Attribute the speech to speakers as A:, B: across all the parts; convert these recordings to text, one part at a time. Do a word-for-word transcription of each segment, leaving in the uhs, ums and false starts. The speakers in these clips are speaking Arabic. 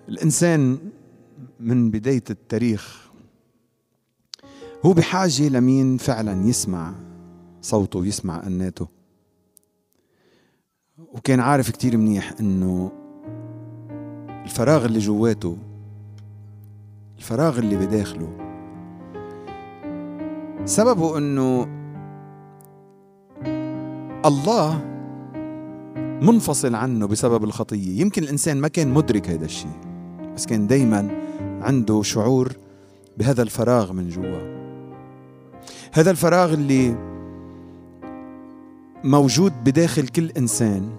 A: الإنسان من بداية التاريخ هو بحاجة لمين فعلا يسمع صوته ويسمع أناته، وكان عارف كتير منيح إنه الفراغ اللي جواته، الفراغ اللي بداخله، سببه إنه الله منفصل عنه بسبب الخطية. يمكن الإنسان ما كان مدرك هذا الشيء، بس كان دايما عنده شعور بهذا الفراغ من جوا. هذا الفراغ اللي موجود بداخل كل إنسان،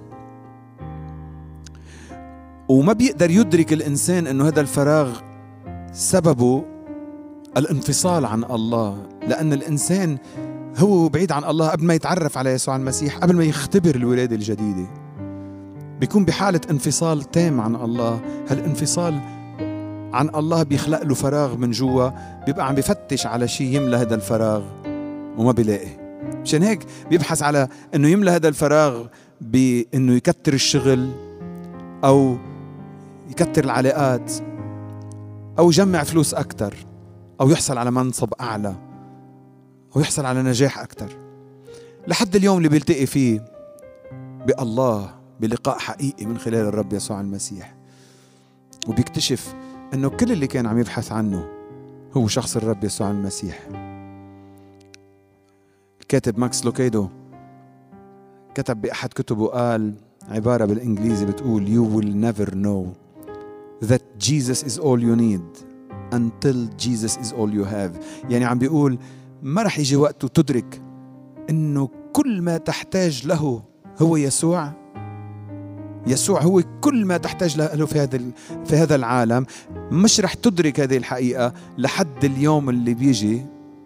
A: وما بيقدر يدرك الإنسان أنه هذا الفراغ سببه الانفصال عن الله، لأن الإنسان هو بعيد عن الله قبل ما يتعرف على يسوع المسيح، قبل ما يختبر الولادة الجديدة بيكون بحالة انفصال تام عن الله. هالانفصال عن الله بيخلق له فراغ من جوا، بيبقى عم بفتش على شيء يملى هذا الفراغ وما بيلاقي. مشان هيك بيبحث على انه يملى هذا الفراغ بانه يكتر الشغل، او يكتر العلاقات، او يجمع فلوس اكتر، او يحصل على منصب اعلى، او يحصل على نجاح اكتر، لحد اليوم اللي بيلتقي فيه بالله بلقاء حقيقي من خلال الرب يسوع المسيح، وبيكتشف انه كل اللي كان عم يبحث عنه هو شخص الرب يسوع المسيح. الكاتب ماكس لوكيدو كتب بأحد كتبه، قال عبارة بالإنجليزي بتقول You will never know that Jesus is all you need until Jesus is all you have. يعني عم بيقول ما رح يجي وقت تدرك إنه كل ما تحتاج له هو يسوع. يسوع هو كل ما تحتاج له في هذا في هذا العالم. مش رح تدرك هذه الحقيقة لحد اليوم اللي بيجي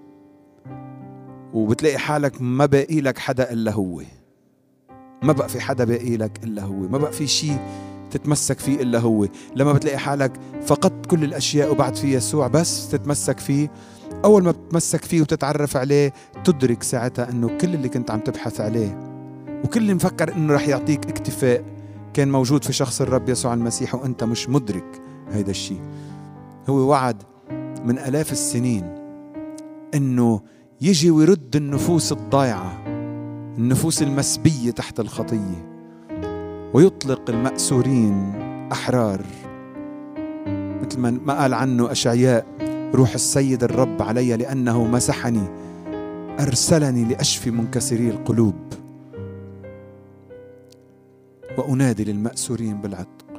A: وبتلاقي حالك ما باقي لك حدا إلا هو. ما بقى في حدا باقي لك إلا هو، ما بقى في شيء تتمسك فيه إلا هو. لما بتلاقي حالك فقدت كل الأشياء وبعد في يسوع بس تتمسك فيه، أول ما بتتمسك فيه وتتعرف عليه تدرك ساعتها أنه كل اللي كنت عم تبحث عليه وكل اللي مفكر أنه رح يعطيك اكتفاء كان موجود في شخص الرب يسوع المسيح، وأنت مش مدرك هيدا الشيء. هو وعد من آلاف السنين أنه يجي ويرد النفوس الضائعة، النفوس المسبية تحت الخطية، ويطلق المأسورين أحرار، مثل ما قال عنه أشعياء: روح السيد الرب علي لأنه مسحني، أرسلني لأشفي منكسري القلوب وأنادي للمأسورين بالعتق.